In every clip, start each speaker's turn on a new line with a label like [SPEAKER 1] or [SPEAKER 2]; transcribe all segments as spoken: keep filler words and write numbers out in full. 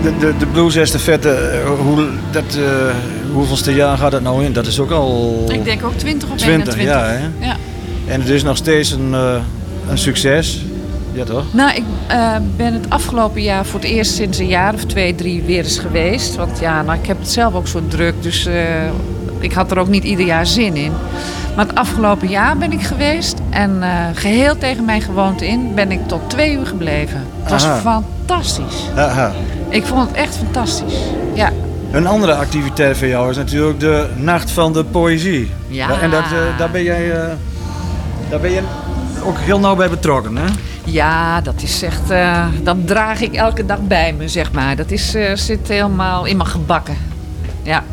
[SPEAKER 1] de, de, de bluesestafette, hoe, dat, uh, hoeveelste jaar gaat dat nou in? Dat is ook al...
[SPEAKER 2] Ik denk ook twintig of
[SPEAKER 1] twintig,
[SPEAKER 2] eenentwintig.
[SPEAKER 1] ja, hè?
[SPEAKER 2] Ja.
[SPEAKER 1] En het is nog steeds een, uh, een succes. Ja, toch?
[SPEAKER 2] Nou, ik uh, ben het afgelopen jaar voor het eerst sinds een jaar of twee, drie weer eens geweest. Want ja, nou, ik heb het zelf ook zo druk, dus uh, ik had er ook niet ieder jaar zin in. Maar het afgelopen jaar ben ik geweest en uh, geheel tegen mijn gewoonte in ben ik tot twee uur gebleven. Het was Aha. fantastisch.
[SPEAKER 1] Aha.
[SPEAKER 2] Ik vond het echt fantastisch, ja.
[SPEAKER 1] Een andere activiteit van jou is natuurlijk de Nacht van de Poëzie.
[SPEAKER 2] Ja.
[SPEAKER 1] En dat, uh, daar, ben jij, uh, daar ben je ook heel nauw bij betrokken, hè?
[SPEAKER 2] Ja, dat is echt, uh, dat draag ik elke dag bij me, zeg maar. Dat is, uh, zit helemaal in mijn gebakken. Ja.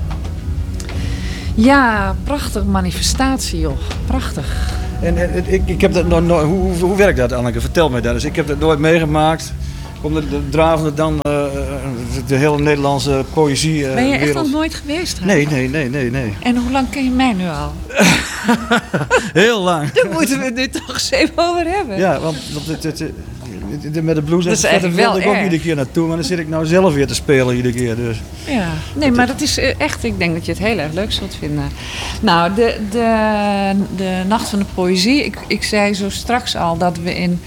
[SPEAKER 2] Ja, prachtige manifestatie, joh. Prachtig.
[SPEAKER 1] En, en ik, ik heb dat nog nooit. Hoe, hoe, hoe werkt dat, Anneke? Vertel mij dat. Dus ik heb dat nooit meegemaakt. Komt de, de dravende dan uh, de hele Nederlandse poëzie. Uh,
[SPEAKER 2] ben je echt
[SPEAKER 1] wereld.
[SPEAKER 2] nog nooit geweest? Hè?
[SPEAKER 1] Nee, nee, nee, nee, nee.
[SPEAKER 2] En hoe lang ken je mij nu al?
[SPEAKER 1] Heel lang.
[SPEAKER 2] Daar moeten we het nu toch eens even over hebben.
[SPEAKER 1] Ja, want het, het, het, het, met de blues
[SPEAKER 2] dat is eigenlijk wel
[SPEAKER 1] wil ik ook iedere keer naartoe, maar dan zit ik nou zelf weer te spelen iedere keer. Dus.
[SPEAKER 2] Ja, nee, maar dat is echt, ik denk dat je het heel erg leuk zult vinden. Nou, de, de, de Nacht van de Poëzie, ik, ik zei zo straks al dat we in,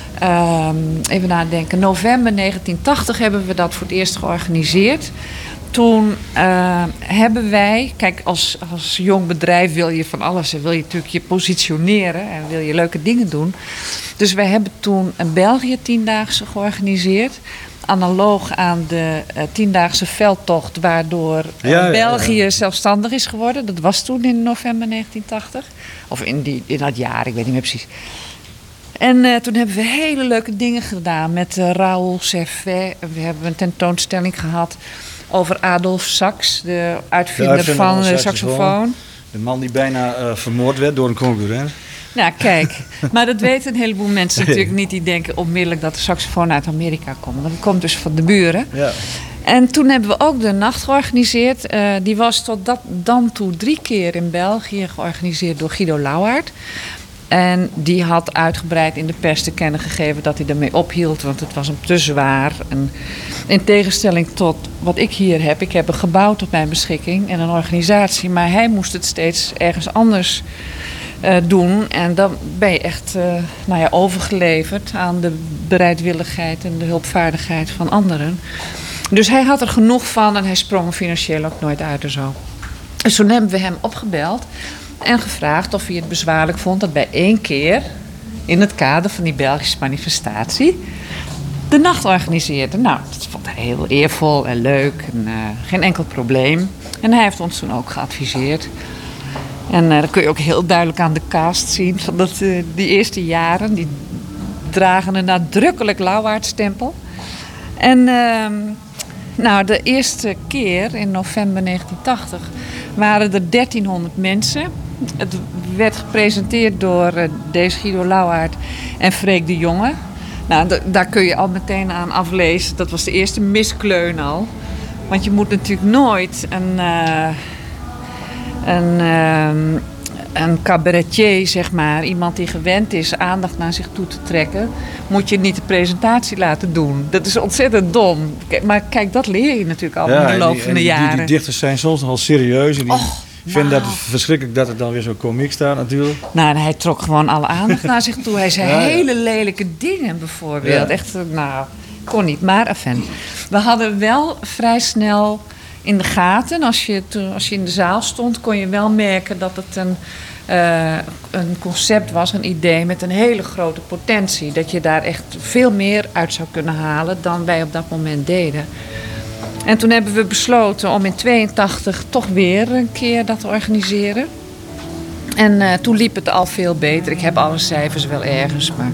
[SPEAKER 2] um, even nadenken, november negentien tachtig hebben we dat voor het eerst georganiseerd. Toen uh, hebben wij, kijk, als, als jong bedrijf wil je van alles, wil je natuurlijk je positioneren en wil je leuke dingen doen. Dus wij hebben toen een België tiendaagse georganiseerd. Analoog aan de uh, tiendaagse veldtocht waardoor uh, ja, ja, België ja. zelfstandig is geworden. Dat was toen in november negentien tachtig. Of in, die, in dat jaar, ik weet niet meer precies. En uh, toen hebben we hele leuke dingen gedaan met uh, Raoul Servet. We hebben een tentoonstelling gehad over Adolf Sax, de uitvinder, de uitvinder van de saxofoon.
[SPEAKER 1] De man die bijna uh, vermoord werd door een concurrent.
[SPEAKER 2] Nou, kijk. Maar dat weten een heleboel mensen natuurlijk niet. Die denken onmiddellijk dat de saxofoon uit Amerika komt. Dat komt dus van de buren.
[SPEAKER 1] Ja.
[SPEAKER 2] En toen hebben we ook de nacht georganiseerd. Uh, die was tot dat, dan toe drie keer in België georganiseerd door Guido Lauwaard. En die had uitgebreid in de pers te kennen gegeven dat hij ermee ophield. Want het was hem te zwaar. En in tegenstelling tot wat ik hier heb. Ik heb een gebouw tot mijn beschikking en een organisatie. Maar hij moest het steeds ergens anders uh, doen. En dan ben je echt uh, nou ja, overgeleverd aan de bereidwilligheid en de hulpvaardigheid van anderen. Dus hij had er genoeg van en hij sprong er financieel ook nooit uit en zo. Dus toen hebben we hem opgebeld en gevraagd of hij het bezwaarlijk vond dat bij één keer in het kader van die Belgische manifestatie de nacht organiseerde. Nou, dat vond hij heel eervol en leuk en uh, geen enkel probleem. En hij heeft ons toen ook geadviseerd. En uh, dat kun je ook heel duidelijk aan de cast zien van dat, uh, die eerste jaren. Die dragen een nadrukkelijk Lauwaard-stempel. En uh, nou, de eerste keer in november negentien tachtig waren er dertienhonderd mensen. Het werd gepresenteerd door uh, deze Guido Lauwaard en Freek de Jonge. Nou, d- daar kun je al meteen aan aflezen. Dat was de eerste miskleun al. Want je moet natuurlijk nooit een, uh, een, uh, een cabaretier, zeg maar, iemand die gewend is aandacht naar zich toe te trekken, moet je niet de presentatie laten doen. Dat is ontzettend dom. Maar kijk, dat leer je natuurlijk al ja, in de loop van de jaren.
[SPEAKER 1] Die, die dichters zijn soms nogal serieus. En die
[SPEAKER 2] Och,
[SPEAKER 1] vinden
[SPEAKER 2] nou.
[SPEAKER 1] dat verschrikkelijk dat het dan weer zo komiek staat natuurlijk.
[SPEAKER 2] Nou, hij trok gewoon alle aandacht naar zich toe. Hij zei ja, ja. hele lelijke dingen bijvoorbeeld. Ja. Echt, nou, kon niet. Maar afijn. We hadden wel vrij snel in de gaten. Als je, als je in de zaal stond, kon je wel merken dat het een, uh, een concept was, een idee met een hele grote potentie. Dat je daar echt veel meer uit zou kunnen halen dan wij op dat moment deden. En toen hebben we besloten om in tweeëntachtig toch weer een keer dat te organiseren. En uh, toen liep het al veel beter. Ik heb alle cijfers wel ergens, maar...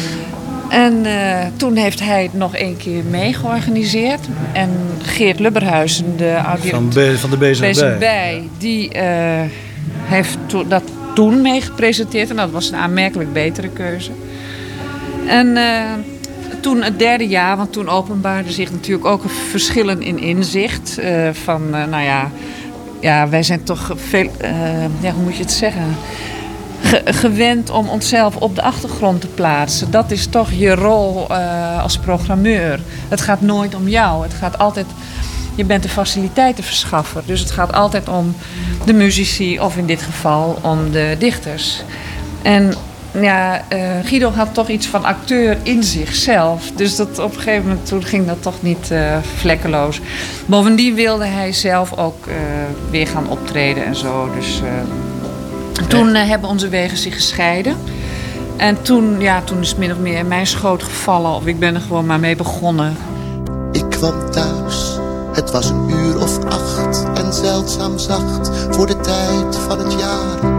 [SPEAKER 2] En uh, toen heeft hij het nog één keer mee georganiseerd. En Geert Lubberhuizen, de oud-directeur
[SPEAKER 1] van, Be- van de Bezig
[SPEAKER 2] bij, die uh, heeft to- dat toen mee gepresenteerd. En dat was een aanmerkelijk betere keuze. En uh, toen het derde jaar, want toen openbaarde zich natuurlijk ook verschillen in inzicht. Uh, van, uh, nou ja, ja, wij zijn toch veel, uh, ja, hoe moet je het zeggen? ge- gewend om onszelf op de achtergrond te plaatsen. Dat is toch je rol uh, als programmeur. Het gaat nooit om jou. Het gaat altijd... Je bent de faciliteitenverschaffer. Dus het gaat altijd om de muzici of in dit geval om de dichters. En ja, uh, Guido had toch iets van acteur in zichzelf. Dus dat op een gegeven moment toen ging dat toch niet uh, vlekkeloos. Bovendien wilde hij zelf ook uh, weer gaan optreden en zo. Dus uh, toen uh, hebben onze wegen zich gescheiden. En toen, ja, toen is het min of meer in mijn schoot gevallen. Of ik ben er gewoon maar mee begonnen.
[SPEAKER 3] Ik kwam thuis, het was een uur of acht en zeldzaam zacht voor de tijd van het jaar.